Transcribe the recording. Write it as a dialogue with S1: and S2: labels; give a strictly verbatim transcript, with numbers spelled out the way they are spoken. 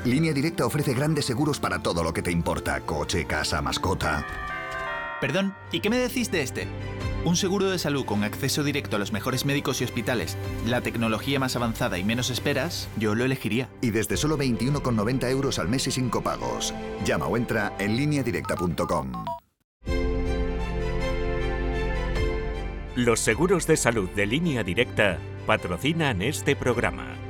S1: Línea Directa ofrece grandes seguros para todo lo que te importa. Coche, casa, mascota.
S2: Perdón, ¿y qué me decís de este? Un seguro de salud con acceso directo a los mejores médicos y hospitales, la tecnología más avanzada y menos esperas, yo lo elegiría.
S1: Y desde solo veintiuno con noventa euros al mes y sin copagos. Llama o entra en línea directa punto com.
S3: Los seguros de salud de Línea Directa patrocinan este programa.